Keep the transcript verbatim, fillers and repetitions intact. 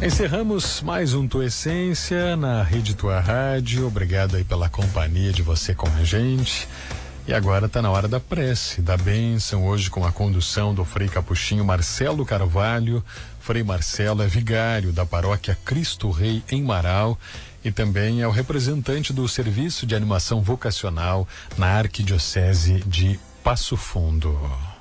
Encerramos mais um Tua Essência na Rede Tua Rádio. Obrigado aí pela companhia de você com a gente. E agora está na hora da prece, da bênção, hoje com a condução do Frei Capuchinho Marcelo Carvalho. Frei Marcelo é vigário da paróquia Cristo Rei em Marau e também é o representante do Serviço de Animação Vocacional na Arquidiocese de Passo Fundo.